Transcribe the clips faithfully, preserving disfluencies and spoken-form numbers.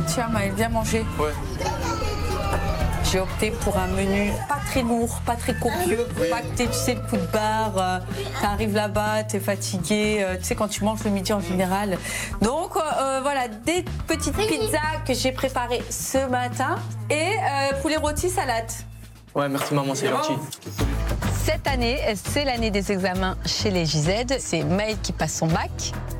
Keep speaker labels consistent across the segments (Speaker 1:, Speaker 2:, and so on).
Speaker 1: Tiens, Maëlle, viens manger.
Speaker 2: Ouais.
Speaker 1: J'ai opté pour un menu pas très lourd, pas très copieux, pour pas que t'aies, tu sais, le coup de barre, euh, t'arrives là-bas, t'es fatigué, euh, tu sais, quand tu manges le midi en général. Donc euh, voilà, des petites pizzas que j'ai préparées ce matin et euh, poulet rôti salade.
Speaker 2: Ouais, merci maman, c'est gentil.
Speaker 3: Cette année, c'est l'année des examens chez les J Z. C'est Maëlle qui passe son bac,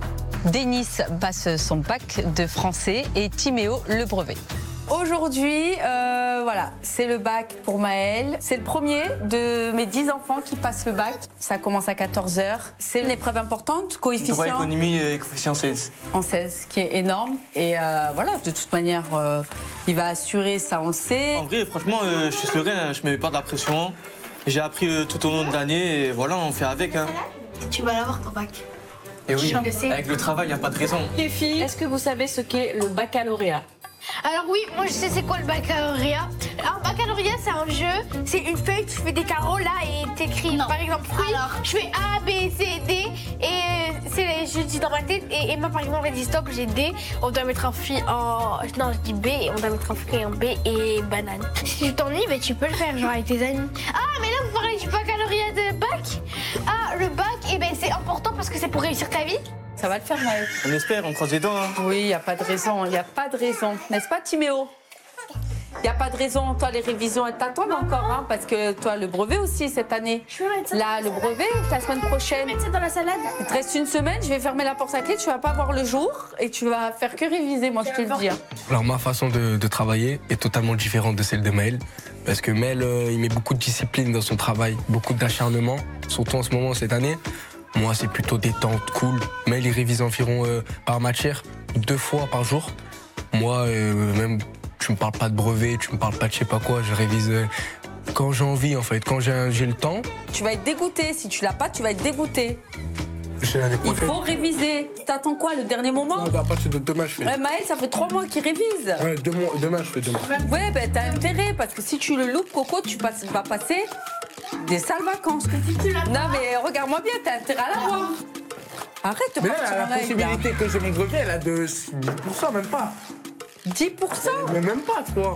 Speaker 3: Denis passe son bac de français et Timéo le brevet.
Speaker 1: Aujourd'hui, euh, voilà, c'est le bac pour Maëlle. C'est le premier de mes dix enfants qui passent le bac. Ça commence à quatorze heures. C'est une épreuve importante, coefficient
Speaker 2: Droit, économie et coefficient seize.
Speaker 1: en seize, qui est énorme. Et euh, voilà, de toute manière, euh, il va assurer, ça on le sait.
Speaker 2: En vrai, franchement, euh, je suis serein, hein, je ne me mets pas de la pression. J'ai appris euh, tout au long de l'année et voilà, on fait avec. Hein.
Speaker 4: Tu vas l'avoir ton bac.
Speaker 2: Et oui,
Speaker 4: Je le sais.
Speaker 2: avec le travail, il n'y a pas de raison.
Speaker 5: Les filles, est-ce que vous savez ce qu'est le baccalauréat?
Speaker 4: Alors oui, moi je sais c'est quoi le baccalauréat. Alors baccalauréat c'est un jeu, c'est une feuille, tu fais des carreaux là et t'écris par exemple fruits. Alors je fais A, B, C, D et c'est les je dis dans ma tête et Emma par exemple elle dit stop, j'ai D, on doit mettre un fruit en non je dis B et on doit mettre un fruit en B et banane. Si tu t'ennuies, ben, tu peux le faire genre avec tes amis. Ah mais là vous parlez du baccalauréat de bac. Ah le bac, et ben c'est important parce que c'est pour réussir ta vie.
Speaker 1: Ça va le faire, Maëlle.
Speaker 2: On espère, on croise les doigts. Hein.
Speaker 1: Oui, il n'y a pas de raison, il n'y a pas de raison. N'est-ce pas, Timéo? Il n'y a pas de raison. Toi, les révisions, elles t'attendent encore, hein, parce que toi, le brevet aussi, cette année.
Speaker 4: Je peux mettre ça.
Speaker 1: Là, le brevet, la semaine prochaine.
Speaker 4: Mettre ça dans la salade.
Speaker 1: Il te reste une semaine, je vais fermer la porte à clé, tu vas pas voir le jour et tu vas faire que réviser, moi, je te le dis. Hein.
Speaker 6: Alors, ma façon de, de travailler est totalement différente de celle de Maëlle. Parce que Maëlle, euh, il met beaucoup de discipline dans son travail, beaucoup d'acharnement, surtout en ce moment, cette année. Moi, c'est plutôt détente, cool. Maëlle, il révise environ euh, par matière, deux fois par jour. Moi, euh, même, tu me parles pas de brevet, tu me parles pas de je sais pas quoi, je révise euh, quand j'ai envie, en fait, quand j'ai, j'ai le temps.
Speaker 1: Tu vas être dégoûté. Si tu l'as pas, tu vas être dégoûté.
Speaker 6: C'est l'année
Speaker 1: Il
Speaker 6: prochaine.
Speaker 1: faut réviser. T'attends quoi, le dernier moment?
Speaker 6: Non, bah, à partir de demain, je fais.
Speaker 1: Ouais, Maëlle, ça fait trois mois qu'il révise.
Speaker 6: Ouais, deux mois- demain, je fais demain.
Speaker 1: Ouais, ben t'as intérêt, parce que si tu le loupes, Coco, tu passes, vas passer des sales vacances. Non, mais regarde-moi bien, t'as intérêt à l'avoir. Arrête de
Speaker 6: Mais là,
Speaker 1: partir
Speaker 6: la
Speaker 1: en live, là.
Speaker 6: possibilité que j'ai mon brevet, elle a de dix pour cent, même pas.
Speaker 1: dix pour cent?
Speaker 6: Mais même pas, toi.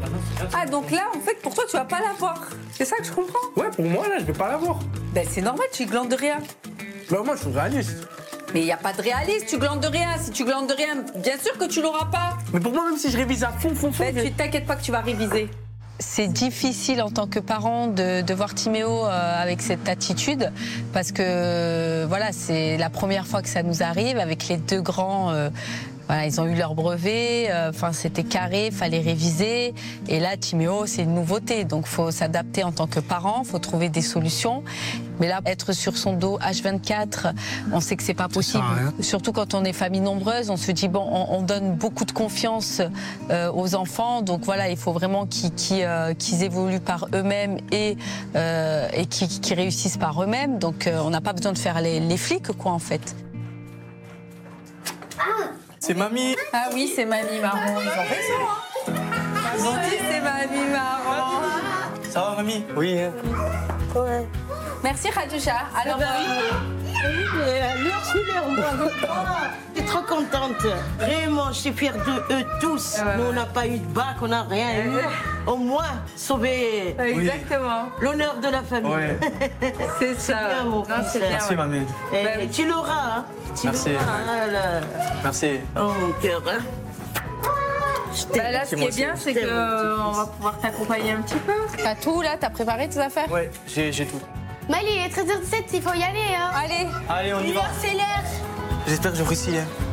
Speaker 1: Ah, donc là, en fait, pour toi, tu vas pas l'avoir. C'est ça que je comprends?
Speaker 6: Ouais, pour moi, là, je vais pas l'avoir.
Speaker 1: Ben, c'est normal, tu glandes de rien.
Speaker 6: Là, moi, je suis réaliste.
Speaker 1: Mais il n'y a pas de réaliste, tu glandes de rien. Si tu glandes de rien, bien sûr que tu l'auras pas.
Speaker 6: Mais pour moi, même si je révise à fond, fond, fond.
Speaker 1: Ben, tu t'inquiètes pas que tu vas réviser.
Speaker 3: C'est difficile en tant que parent de, de voir Timéo euh, avec cette attitude parce que voilà, c'est la première fois que ça nous arrive avec les deux grands. Euh, Voilà, ils ont eu leur brevet, enfin euh, c'était carré, fallait réviser. Et là, Timéo, c'est une nouveauté, donc faut s'adapter en tant que parent, faut trouver des solutions. Mais là, être sur son dos H vingt-quatre, on sait que c'est pas possible. Surtout quand on est famille nombreuse, on se dit bon, on, on donne beaucoup de confiance euh, aux enfants, donc voilà, il faut vraiment qu'ils qu'ils, euh, qu'ils évoluent par eux-mêmes et, euh, et qu'ils qu'ils réussissent par eux-mêmes. Donc euh, on n'a pas besoin de faire les, les flics, quoi, en fait.
Speaker 2: C'est mamie.
Speaker 1: Ah oui, c'est mamie marron. Ils ont raison, hein. Ils ont dit c'est mamie marron.
Speaker 2: Ça va, mamie? Oui. Hein.
Speaker 4: Ouais.
Speaker 1: Merci, Khadija. Alors,
Speaker 7: Merci Je suis trop contente. Vraiment, je suis fière de eux tous.
Speaker 1: Ah ouais,
Speaker 7: Nous, on
Speaker 1: ouais.
Speaker 7: n'a pas eu de bac, on n'a rien eu. Au moins, sauver
Speaker 1: exactement.
Speaker 7: l'honneur de la famille.
Speaker 2: Ouais.
Speaker 1: C'est ça.
Speaker 7: bien, mon
Speaker 1: Non,
Speaker 7: fils.
Speaker 1: c'est bien,
Speaker 2: Merci,
Speaker 1: ouais.
Speaker 2: mamie.
Speaker 7: Et
Speaker 1: Ben oui.
Speaker 7: tu l'auras, hein. Tu
Speaker 2: Merci.
Speaker 7: l'auras, hein, là.
Speaker 2: Merci.
Speaker 7: Oh, mon cœur, hein. Je t'aime.
Speaker 1: Bah là, ce qui
Speaker 2: moi
Speaker 1: est bien,
Speaker 2: aussi.
Speaker 1: c'est
Speaker 7: Je t'aime,
Speaker 1: qu'on va pouvoir t'accompagner un petit peu. T'as tout là, t'as préparé tes affaires?
Speaker 2: Ouais, j'ai j'ai tout.
Speaker 4: Maëlle, il est treize heures dix-sept, il faut y aller. Hein.
Speaker 1: Allez.
Speaker 2: Allez, on y va.
Speaker 4: C'est l'heure.
Speaker 2: J'espère que je réussis. Hein.